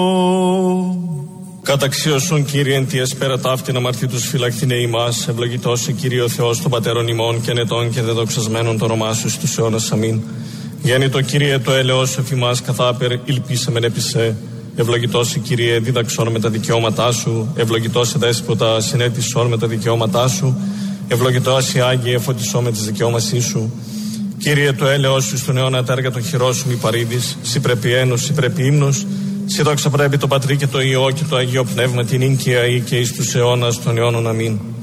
Καταξίωσον Κύριε εν τη εσπέρα ταύτην αμαρτήτους φυλακτήνε ημάς, ευλογητός Κύριε ο Θεός των πατέρων ημών και νετών και δεδοξασμένων το όνομά σου στους αιώνας. Αμήν. Γέννητο Κύριε το έλεος σου εφημάς καθάπερ, υλπίσαμεν επισέ. Ευλογητός Κύριε δίδαξον με τα δικαιώματά σου, ευλογητός δέσποτα συνέτησον με τα δικαιώματά σου, ευλογητός Άγιε φωτισό με τις δικαιώματά σου. Κύριε το έλεος σου στον αιώνα τα έργα των χειρών σου μη παρήδεις, σι πρέπει ένος, σι πρέπει ύμνος. Σι δόξα πρέπει το Πατρί και το Υιό και το Αγίο Πνεύμα την ίνκαια ή και εις τους αιώνας των αιώνων. Αμήν.